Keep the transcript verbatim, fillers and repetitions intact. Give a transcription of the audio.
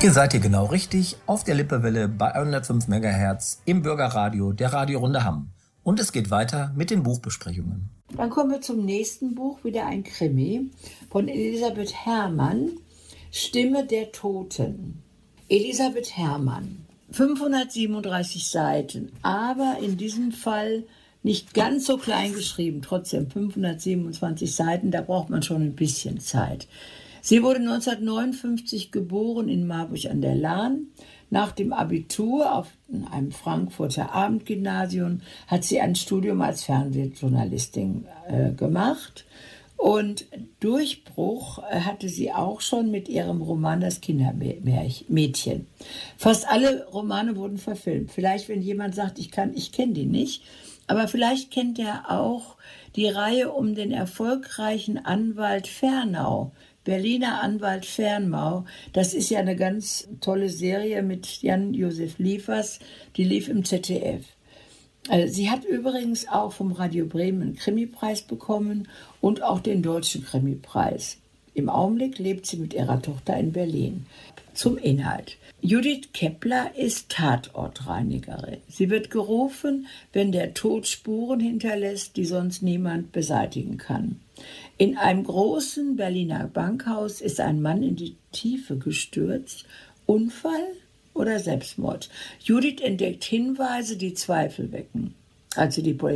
Ihr seid hier genau richtig auf der Lippewelle bei hundertfünf Megahertz im Bürgerradio der Radiorunde Hamm. Und es geht weiter mit den Buchbesprechungen. Dann kommen wir zum nächsten Buch, wieder ein Krimi von Elisabeth Herrmann, Stimme der Toten. Elisabeth Herrmann, fünfhundertsiebenunddreißig Seiten, aber in diesem Fall nicht ganz so klein geschrieben, trotzdem fünfhundertsiebenundzwanzig Seiten, da braucht man schon ein bisschen Zeit. Sie wurde neunzehnhundertneunundfünfzig geboren in Marburg an der Lahn. Nach dem Abitur auf einem Frankfurter Abendgymnasium hat sie ein Studium als Fernsehjournalistin äh, gemacht. Und Durchbruch äh, hatte sie auch schon mit ihrem Roman Das Kindermädchen. Fast alle Romane wurden verfilmt. Vielleicht, wenn jemand sagt, ich kann, ich kenne die nicht, aber vielleicht kennt er auch die Reihe um den erfolgreichen Anwalt Fernau. Berliner Anwalt Fernau, das ist ja eine ganz tolle Serie mit Jan-Josef Liefers, die lief im Z D F. Also sie hat übrigens auch vom Radio Bremen einen Krimipreis bekommen und auch den Deutschen Krimipreis. Im Augenblick lebt sie mit ihrer Tochter in Berlin. Zum Inhalt. Judith Kepler ist Tatortreinigerin. Sie wird gerufen, wenn der Tod Spuren hinterlässt, die sonst niemand beseitigen kann. In einem großen Berliner Bankhaus ist ein Mann in die Tiefe gestürzt. Unfall oder Selbstmord? Judith entdeckt Hinweise, die Zweifel wecken. Als sie die Polizei